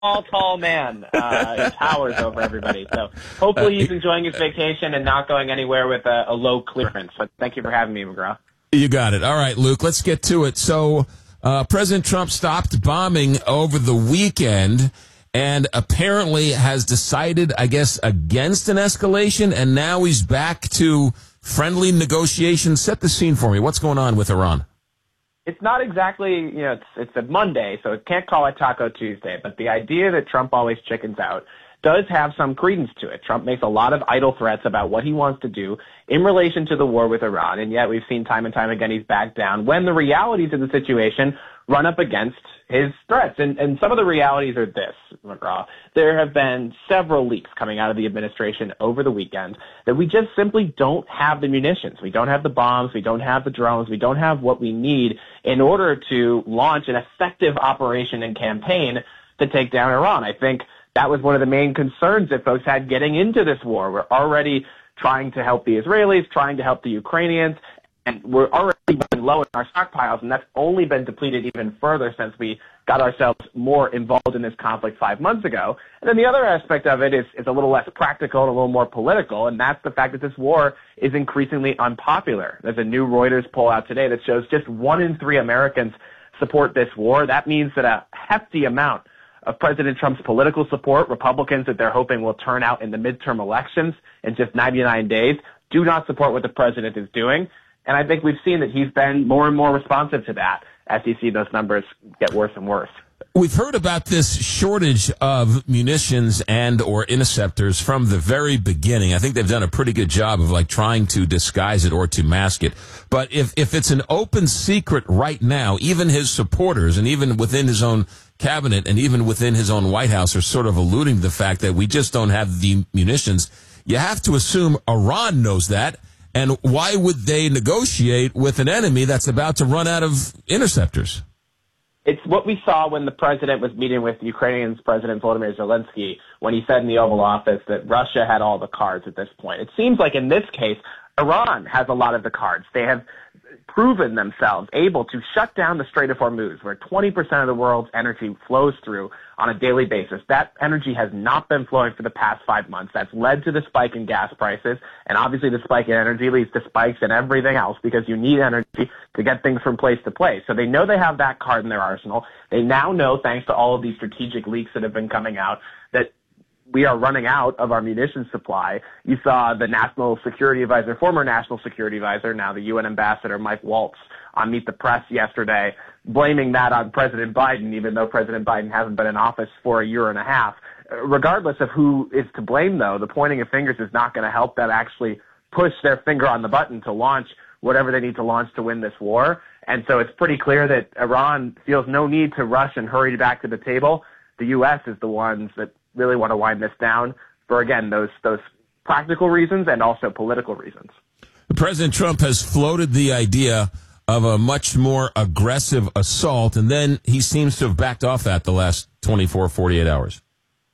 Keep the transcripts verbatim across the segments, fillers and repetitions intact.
tall, tall man uh, towers over everybody. So hopefully he's enjoying his vacation and not going anywhere with a, a low clearance. But thank you for having me, McGraw. You got it. All right, Luke, let's get to it. So uh, President Trump stopped bombing over the weekend and apparently has decided, I guess, against an escalation, and now he's back to friendly negotiations. Set the scene for me. What's going on with Iran? It's not exactly, you know, it's, it's a Monday, so it can't call it Taco Tuesday, but the idea that Trump always chickens out does have some credence to it. Trump makes a lot of idle threats about what he wants to do in relation to the war with Iran, and yet we've seen time and time again he's backed down when the realities of the situation run up against his threats. And, and some of the realities are this, McGraw. There have been several leaks coming out of the administration over the weekend that we just simply don't have the munitions. We don't have the bombs. We don't have the drones. We don't have what we need in order to launch an effective operation and campaign to take down Iran. I think that was one of the main concerns that folks had getting into this war. We're already trying to help the Israelis, trying to help the Ukrainians, and we're already running low in our stockpiles, and that's only been depleted even further since we got ourselves more involved in this conflict five months ago. And then the other aspect of it is, is a little less practical and a little more political, and that's the fact that this war is increasingly unpopular. There's a new Reuters poll out today that shows just one in three Americans support this war. That means that a hefty amount of President Trump's political support, Republicans that they're hoping will turn out in the midterm elections in just ninety-nine days, do not support what the president is doing. And I think we've seen that he's been more and more responsive to that as you see those numbers get worse and worse. We've heard about this shortage of munitions and or interceptors from the very beginning. I think they've done a pretty good job of like trying to disguise it or to mask it. But if, if it's an open secret right now, even his supporters and even within his own cabinet and even within his own White House are sort of alluding to the fact that we just don't have the munitions. You have to assume Iran knows that. And why would they negotiate with an enemy that's about to run out of interceptors? It's what we saw when the president was meeting with Ukrainian's President Volodymyr Zelensky when he said in the Oval Office that Russia had all the cards at this point. It seems like in this case, Iran has a lot of the cards. They have proven themselves able to shut down the Strait of Hormuz, where twenty percent of the world's energy flows through on a daily basis. That energy has not been flowing for the past five months. That's led to the spike in gas prices, and obviously the spike in energy leads to spikes in everything else because you need energy to get things from place to place. So they know they have that card in their arsenal. They now know, thanks to all of these strategic leaks that have been coming out, that we are running out of our munitions supply. You saw the National Security Advisor, former National Security Advisor, now the U N Ambassador Mike Waltz on Meet the Press yesterday, blaming that on President Biden, even though President Biden hasn't been in office for a year and a half. Regardless of who is to blame, though, the pointing of fingers is not going to help them actually push their finger on the button to launch whatever they need to launch to win this war. And so it's pretty clear that Iran feels no need to rush and hurry back to the table. The U S is the ones that really want to wind this down for, again, those those practical reasons and also political reasons. President Trump has floated the idea of a much more aggressive assault, and then he seems to have backed off that the last twenty-four, forty-eight hours.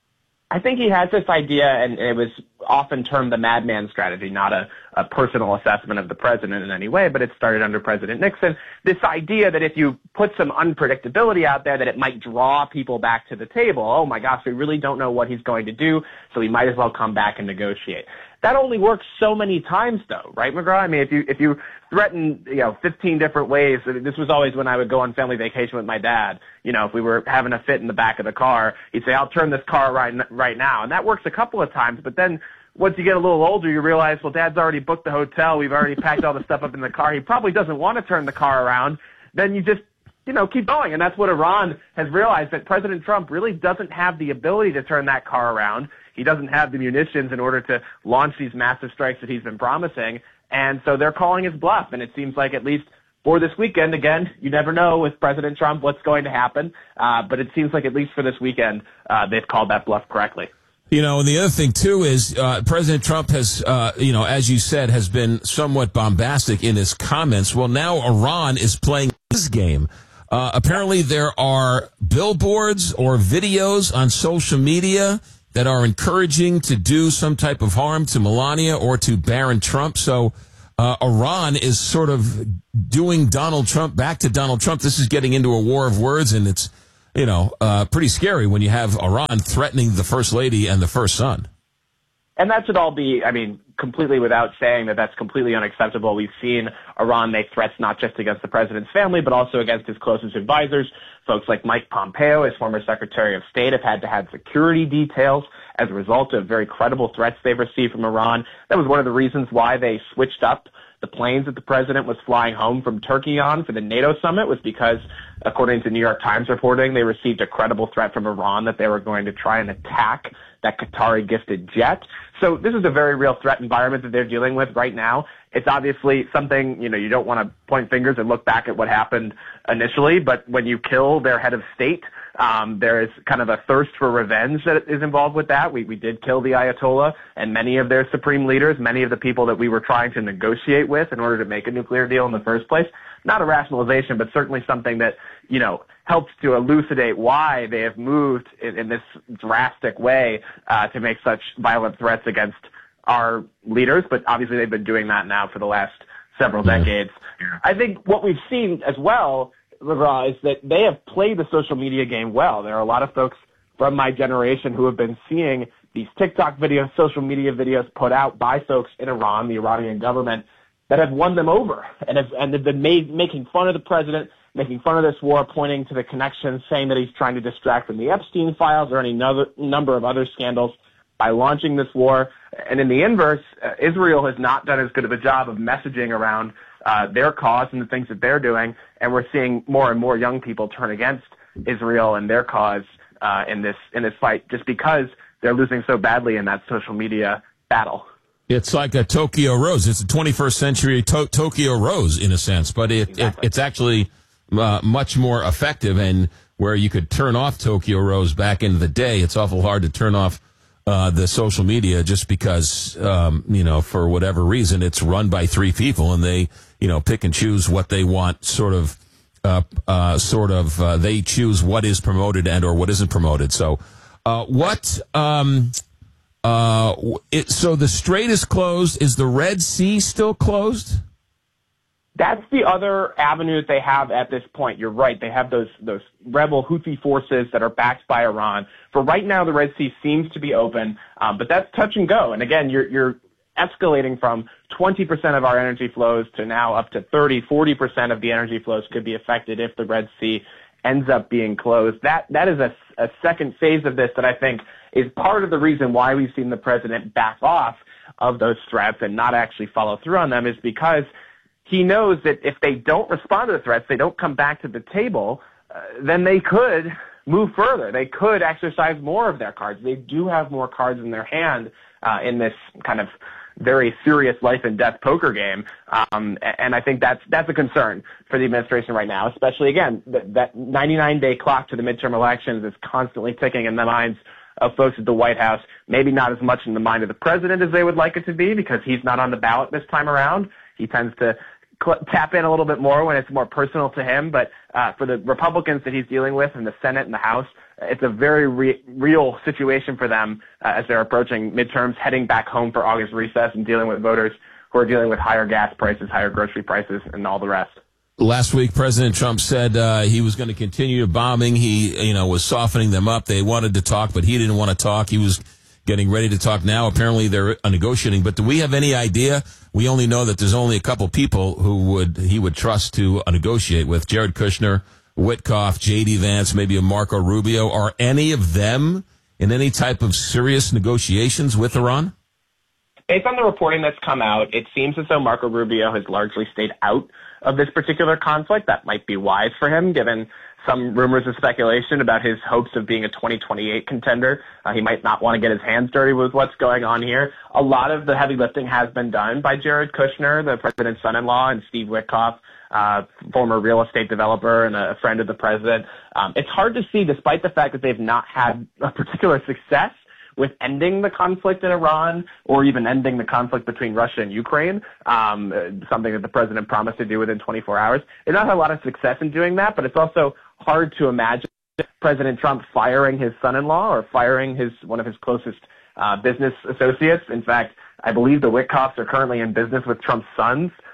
I think he has this idea, and it was often termed the madman strategy, not a, a personal assessment of the president in any way, but it started under President Nixon. This idea that if you put some unpredictability out there, that it might draw people back to the table. Oh my gosh, we really don't know what he's going to do, so we might as well come back and negotiate. That only works so many times, though, right, McGraw? I mean, if you if you threaten, you know, fifteen different ways, this was always when I would go on family vacation with my dad. You know, if we were having a fit in the back of the car, he'd say, "I'll turn this car right right now," and that works a couple of times. But then once you get a little older, you realize, well, Dad's already booked the hotel. We've already packed all the stuff up in the car. He probably doesn't want to turn the car around. Then you just, you know, keep going. And that's what Iran has realized, that President Trump really doesn't have the ability to turn that car around. He doesn't have the munitions in order to launch these massive strikes that he's been promising. And so they're calling his bluff. And it seems like, at least for this weekend, again, you never know with President Trump what's going to happen. Uh, but it seems like, at least for this weekend, uh, they've called that bluff correctly. You know, and the other thing, too, is uh, President Trump has, uh, you know, as you said, has been somewhat bombastic in his comments. Well, now Iran is playing his game. Uh, apparently there are billboards or videos on social media that are encouraging to do some type of harm to Melania or to Barron Trump. So uh, Iran is sort of doing Donald Trump back to Donald Trump. This is getting into a war of words, and it's you know, uh, pretty scary when you have Iran threatening the first lady and the first son. And that should all be, I mean, completely without saying that that's completely unacceptable. We've seen Iran make threats not just against the president's family, but also against his closest advisors. Folks like Mike Pompeo, his former Secretary of State, have had to have security details as a result of very credible threats they've received from Iran. That was one of the reasons why they switched up the planes that the president was flying home from Turkey on for the NATO summit, was because, according to New York Times reporting, they received a credible threat from Iran that they were going to try and attack that Qatari gifted jet. So this is a very real threat environment that they're dealing with right now. It's obviously something, you know, you don't want to point fingers and look back at what happened initially, but when you kill their head of state, um, there is kind of a thirst for revenge that is involved with that. We, we did kill the Ayatollah and many of their supreme leaders, many of the people that we were trying to negotiate with in order to make a nuclear deal in the first place. Not a rationalization, but certainly something that, you know, helps to elucidate why they have moved in, in this drastic way uh, to make such violent threats against our leaders. But obviously they've been doing that now for the last several yeah. decades. I think what we've seen as well, Laura, is that they have played the social media game well. There are a lot of folks from my generation who have been seeing these TikTok videos, social media videos put out by folks in Iran, the Iranian government, that have won them over and have, and have been made, making fun of the president, making fun of this war, pointing to the connections, saying that he's trying to distract from the Epstein files or any no- number of other scandals by launching this war. And in the inverse, uh, Israel has not done as good of a job of messaging around uh, their cause and the things that they're doing. And we're seeing more and more young people turn against Israel and their cause uh, in this in this fight, just because they're losing so badly in that social media battle. It's like a Tokyo Rose. It's a twenty-first century to- Tokyo Rose in a sense, but it, Exactly. it it's actually uh, much more effective. And where you could turn off Tokyo Rose back in the day, it's awful hard to turn off uh, the social media just because, um, you know, for whatever reason, it's run by three people and they, you know, pick and choose what they want. Sort of, uh, uh, sort of, uh, they choose what is promoted and or what isn't promoted. So, uh, what? Um, Uh, it, so the Strait is closed. Is the Red Sea still closed? That's the other avenue that they have at this point. You're right. They have those those rebel Houthi forces that are backed by Iran. For right now, the Red Sea seems to be open, um, but that's touch and go. And again, you're you're escalating from twenty percent of our energy flows to now up to thirty, forty percent of the energy flows could be affected if the Red Sea ends up being closed. That that is a, a second phase of this that I think is part of the reason why we've seen the president back off of those threats and not actually follow through on them, is because he knows that if they don't respond to the threats, they don't come back to the table, uh, then they could move further. They could exercise more of their cards. They do have more cards in their hand uh, in this kind of very serious life and death poker game. Um, and I think that's, that's a concern for the administration right now, especially, again, that, that ninety-nine day clock to the midterm elections is constantly ticking in the minds of folks at the White House, maybe not as much in the mind of the president as they would like it to be, because he's not on the ballot this time around. He tends to cl- tap in a little bit more when it's more personal to him. But uh, for the Republicans that he's dealing with in the Senate and the House, it's a very re- real situation for them uh, as they're approaching midterms, heading back home for August recess and dealing with voters who are dealing with higher gas prices, higher grocery prices, and all the rest. Last week, President Trump said uh, he was going to continue bombing. He, you know, was softening them up. They wanted to talk, but he didn't want to talk. He was getting ready to talk now. Apparently, they're uh, negotiating. But do we have any idea? We only know that there's only a couple people who would he would trust to uh, negotiate with: Jared Kushner, Witkoff, J D. Vance, maybe a Marco Rubio. Are any of them in any type of serious negotiations with Iran? Based on the reporting that's come out, it seems as though Marco Rubio has largely stayed out of this particular conflict. That might be wise for him, given some rumors and speculation about his hopes of being a twenty twenty-eight contender. Uh, he might not want to get his hands dirty with what's going on here. A lot of the heavy lifting has been done by Jared Kushner, the president's son-in-law, and Steve Witkoff, uh, former real estate developer and a friend of the president. Um, it's hard to see, despite the fact that they've not had a particular success with ending the conflict in Iran or even ending the conflict between Russia and Ukraine, um, something that the president promised to do within twenty-four hours. They've not had a lot of success in doing that, but it's also hard to imagine President Trump firing his son-in-law or firing his one of his closest uh, business associates. In fact, I believe the Witkoffs are currently in business with Trump's sons,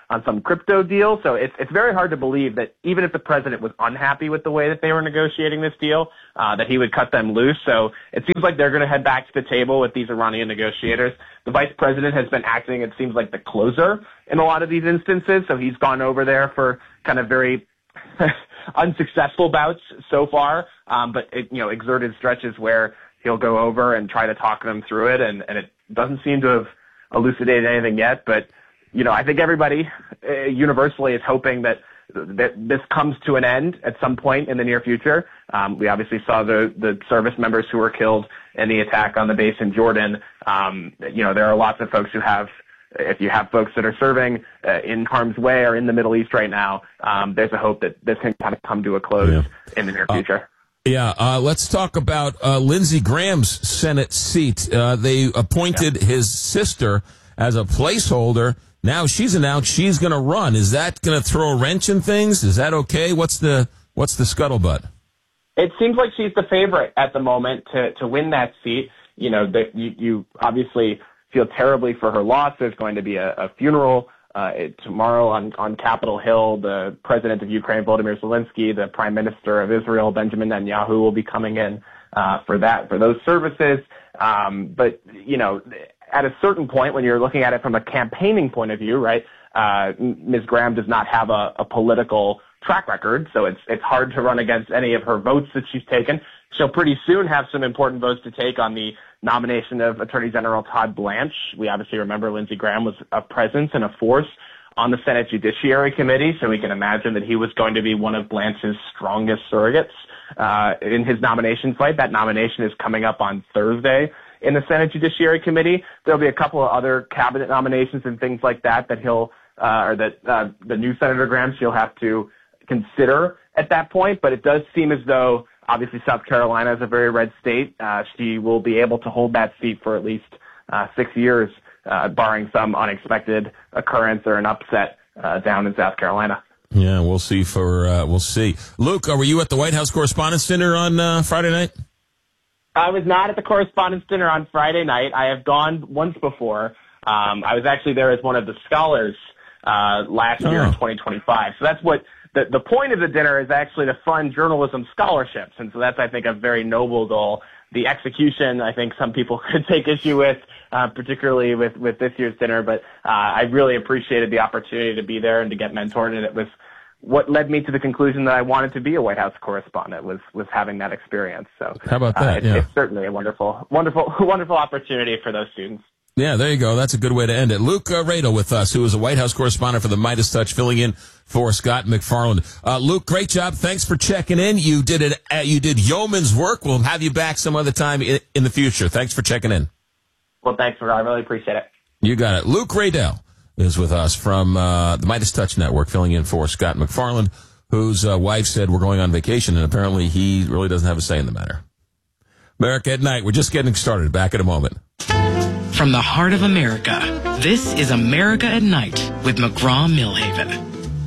on some crypto deal. So it's it's very hard to believe that even if the president was unhappy with the way that they were negotiating this deal, uh, that he would cut them loose. So it seems like they're going to head back to the table with these Iranian negotiators. The vice president has been acting, it seems like, the closer in a lot of these instances. So he's gone over there for kind of very unsuccessful bouts so far, um, but it, you know, exerted stretches where he'll go over and try to talk them through it, and, and it doesn't seem to have elucidated anything yet. But you know, I think everybody uh, universally is hoping that that this comes to an end at some point in the near future. Um, we obviously saw the the service members who were killed in the attack on the base in Jordan. Um, you know, there are lots of folks who have. If you have folks that are serving uh, in harm's way or in the Middle East right now, um, there's a hope that this can kind of come to a close yeah. in the near future. Uh, yeah, uh, let's talk about uh, Lindsey Graham's Senate seat. Uh, they appointed yeah. his sister as a placeholder. Now she's announced she's going to run. Is that going to throw a wrench in things? Is that okay? What's the what's the scuttlebutt? It seems like she's the favorite at the moment to to win that seat. You know, that you, you obviously feel terribly for her loss. There's going to be a, a funeral uh, tomorrow on, on Capitol Hill. The president of Ukraine, Volodymyr Zelensky, the prime minister of Israel, Benjamin Netanyahu, will be coming in uh, for that, for those services. Um, but, you know, at a certain point, when you're looking at it from a campaigning point of view, right, uh, Miz Graham does not have a, a political track record, so it's it's hard to run against any of her votes that she's taken. She'll pretty soon have some important votes to take on the nomination of Attorney General Todd Blanche. We obviously remember Lindsey Graham was a presence and a force on the Senate Judiciary Committee, so we can imagine that he was going to be one of Blanche's strongest surrogates uh, in his nomination fight. That nomination is coming up on Thursday in the Senate Judiciary Committee. There'll be a couple of other cabinet nominations and things like that that he'll, uh, or that uh, the new Senator Graham, she'll have to consider at that point, but it does seem as though obviously South Carolina is a very red state. Uh, she will be able to hold that seat for at least uh, six years, uh, barring some unexpected occurrence or an upset uh, down in South Carolina. Yeah, we'll see for, uh, we'll see. Luke, uh, were you at the White House Correspondents' Dinner on uh, Friday night? I was not at the Correspondents' Dinner on Friday night. I have gone once before. Um, I was actually there as one of the scholars uh, last oh. year in twenty twenty-five. So that's what The, the point of the dinner is actually to fund journalism scholarships, and so that's, I think, a very noble goal. The execution, I think some people could take issue with, uh, particularly with, with this year's dinner, but uh, I really appreciated the opportunity to be there and to get mentored, and it was what led me to the conclusion that I wanted to be a White House correspondent, was was having that experience. So how about that? Uh, it's, yeah. it's certainly a wonderful, wonderful, wonderful opportunity for those students. Yeah, there you go. That's a good way to end it. Luke uh, Radel with us, who is a White House correspondent for the Midas Touch, filling in for Scott McFarland. Uh, Luke, great job. Thanks for checking in. You did it. Uh, you did yeoman's work. We'll have you back some other time in, in the future. Thanks for checking in. Well, thanks, I really appreciate it. You got it. Luke Radel is with us from uh, the Midas Touch Network, filling in for Scott McFarland, whose uh, wife said we're going on vacation, and apparently he really doesn't have a say in the matter. America at Night. We're just getting started. Back in a moment. From the heart of America, this is America at Night with McGraw-Millhaven.